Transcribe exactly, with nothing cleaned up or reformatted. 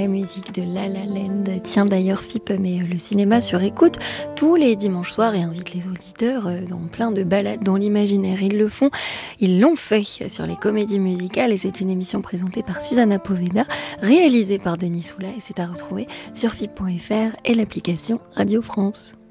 la musique de La La Land. Tiens, d'ailleurs, F I P met le cinéma sur écoute tous les dimanches soirs et invite les auditeurs dans plein de balades dans l'imaginaire. Ils le font, ils l'ont fait sur les comédies musicales et c'est une émission présentée par Susanna Poveda, réalisée par Denis Soula et c'est à retrouver sur F I P point F R et l'application Radio France.